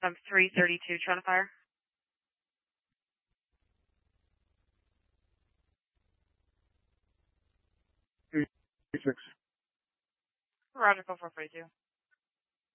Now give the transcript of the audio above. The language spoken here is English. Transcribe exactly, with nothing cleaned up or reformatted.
Um, three thirty-two, trying to fire. three six. Roger, go for forty-two.